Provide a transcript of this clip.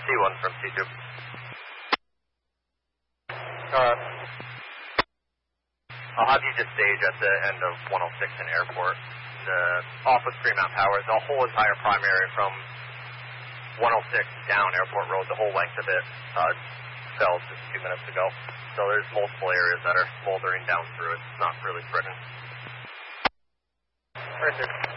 C1 from C2. I'll have you just stage at the end of 106 in airport. Off of Fremont Tower. The whole entire primary from 106 down Airport Road, the whole length of it fell just a few minutes ago. So there's multiple areas that are smoldering down through it. It's not really threatened. Right there.